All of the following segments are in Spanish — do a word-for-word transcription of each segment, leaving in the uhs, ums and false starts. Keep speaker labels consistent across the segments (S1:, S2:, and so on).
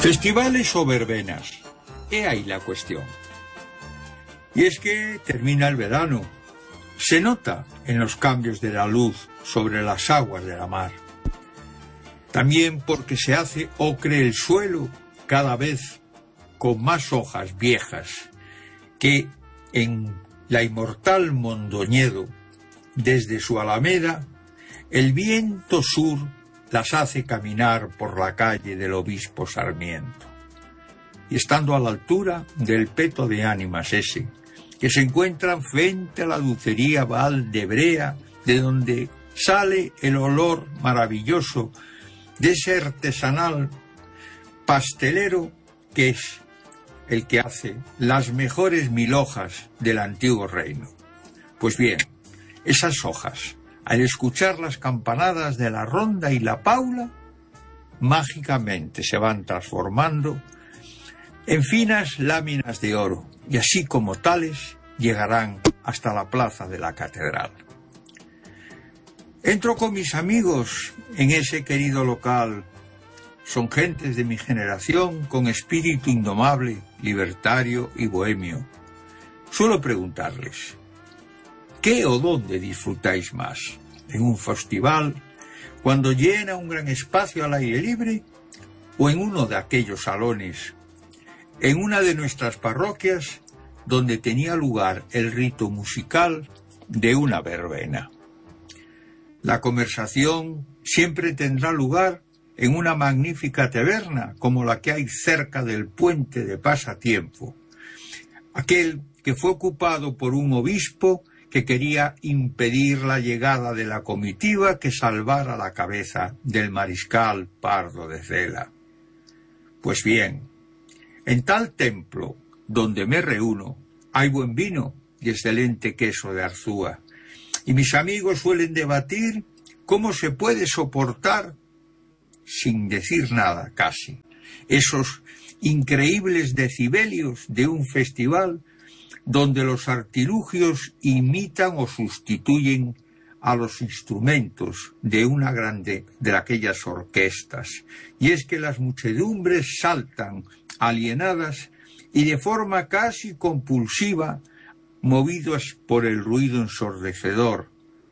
S1: Festivales o verbenas, he ahí la cuestión. Y es que termina el verano, se nota en los cambios de la luz sobre las aguas de la mar. También porque se hace ocre el suelo cada vez con más hojas viejas que en la inmortal Mondoñedo, desde su alameda, el viento sur las hace caminar por la calle del Obispo Sarmiento. Y estando a la altura del peto de ánimas ese, que se encuentran frente a la dulcería Valdebrea, de donde sale el olor maravilloso de ese artesanal pastelero que es el que hace las mejores mil hojas del antiguo reino. Pues bien, esas hojas, al escuchar las campanadas de la ronda y la paula, mágicamente se van transformando en finas láminas de oro, y así como tales llegarán hasta la plaza de la catedral. Entro con mis amigos en ese querido local. Son gentes de mi generación con espíritu indomable, libertario y bohemio. Suelo preguntarles: ¿qué o dónde disfrutáis más? ¿En un festival, cuando llena un gran espacio al aire libre, o en uno de aquellos salones, en una de nuestras parroquias, donde tenía lugar el rito musical de una verbena? La conversación siempre tendrá lugar en una magnífica taberna como la que hay cerca del puente de Pasatiempo, aquel que fue ocupado por un obispo que quería impedir la llegada de la comitiva que salvara la cabeza del mariscal Pardo de Cela. Pues bien, en tal templo donde me reúno hay buen vino y excelente queso de Arzúa, y mis amigos suelen debatir cómo se puede soportar, sin decir nada casi, esos increíbles decibelios de un festival donde los artilugios imitan o sustituyen a los instrumentos de una grande de aquellas orquestas. Y es que las muchedumbres saltan alienadas y de forma casi compulsiva, movidos por el ruido ensordecedor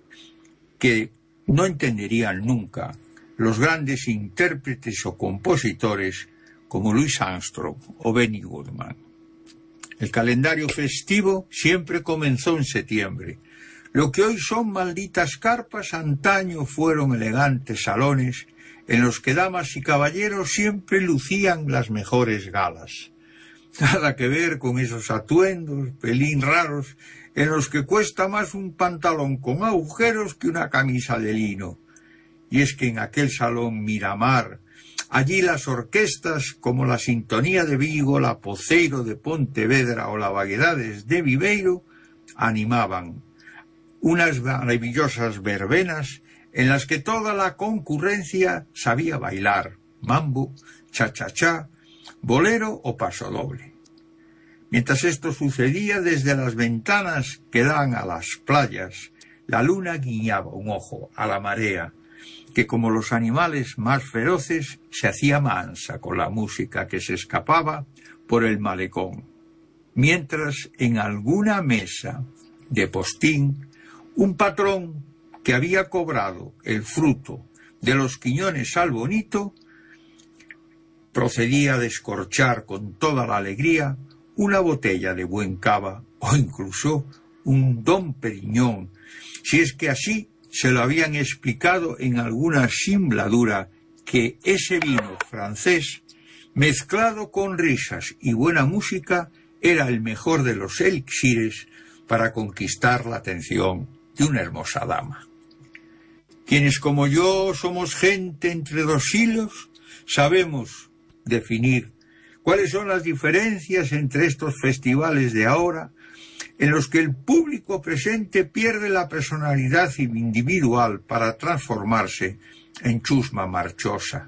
S1: que no entenderían nunca los grandes intérpretes o compositores como Louis Armstrong o Benny Goodman. El calendario festivo siempre comenzó en septiembre. Lo que hoy son malditas carpas, antaño fueron elegantes salones en los que damas y caballeros siempre lucían las mejores galas. Nada que ver con esos atuendos pelín raros en los que cuesta más un pantalón con agujeros que una camisa de lino. Y es que en aquel salón Miramar, allí las orquestas como la Sintonía de Vigo, la Poceiro de Pontevedra o la Vaguedades de Viveiro animaban unas maravillosas verbenas en las que toda la concurrencia sabía bailar mambo, cha-cha-cha, bolero o pasodoble. Mientras esto sucedía, desde las ventanas que daban a las playas, la luna guiñaba un ojo a la marea, que como los animales más feroces se hacía mansa con la música que se escapaba por el malecón, mientras en alguna mesa de postín un patrón que había cobrado el fruto de los quiñones al bonito procedía a descorchar con toda la alegría una botella de buen cava o incluso un Dom Periñón, si es que así se lo habían explicado en alguna simbladura, que ese vino francés, mezclado con risas y buena música, era el mejor de los elixires para conquistar la atención de una hermosa dama. Quienes como yo somos gente entre dos hilos, sabemos definir cuáles son las diferencias entre estos festivales de ahora, en los que el público presente pierde la personalidad individual para transformarse en chusma marchosa.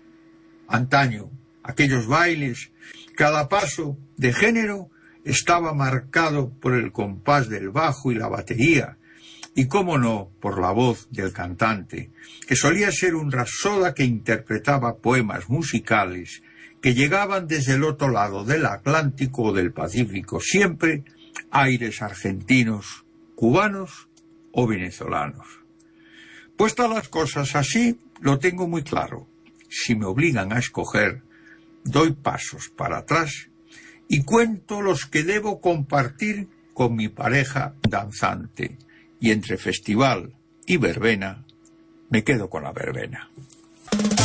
S1: Antaño, aquellos bailes, cada paso de género estaba marcado por el compás del bajo y la batería, y cómo no, por la voz del cantante, que solía ser un rapsoda que interpretaba poemas musicales que llegaban desde el otro lado del Atlántico o del Pacífico, siempre aires argentinos, cubanos o venezolanos. Puestas las cosas así, lo tengo muy claro. Si me obligan a escoger, doy pasos para atrás y cuento los que debo compartir con mi pareja danzante. Y entre festival y verbena, me quedo con la verbena.